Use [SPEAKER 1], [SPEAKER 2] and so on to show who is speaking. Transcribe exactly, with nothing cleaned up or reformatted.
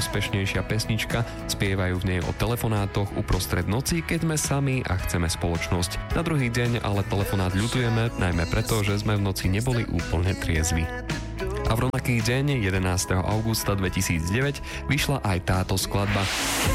[SPEAKER 1] najúspešnejšia pesnička. Spievajú v nej o telefonátoch uprostred noci, keď sme sami a chceme spoločnosť. Na druhý deň ale telefonát ľutujeme, najmä preto, že sme v noci neboli úplne triezvi. A v rovnaký deň, jedenásteho augusta dvetisícdeväť, vyšla aj táto skladba.